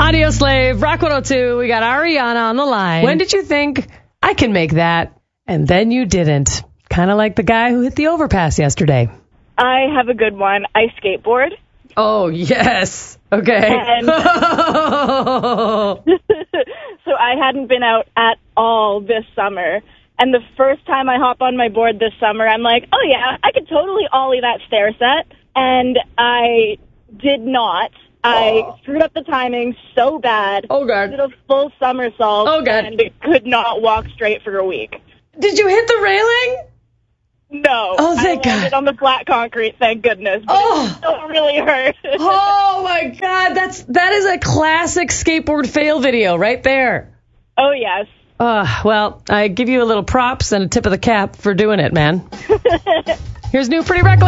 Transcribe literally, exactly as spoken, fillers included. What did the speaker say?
Audio Slave, Rock one oh two. We got Ariana on the line. When did you think, I can make that? And then you didn't. Kind of like the guy who hit the overpass yesterday. I have a good one. I skateboard. Oh, yes. Okay. And so I hadn't been out at all this summer. And the first time I hop on my board this summer, I'm like, oh, yeah, I could totally ollie that stair set. And I did not. I oh. screwed up the timing so bad. Oh, God. Did a full somersault. Oh, God. And could not walk straight for a week. Did you hit the railing? No. Oh, thank I landed God. on the flat concrete, thank goodness. But oh. it still really hurt. Oh, my God. That's, that is a classic skateboard fail video right there. Oh, yes. Uh, well, I give you a little props and a tip of the cap for doing it, man. Here's New Pretty Reckless.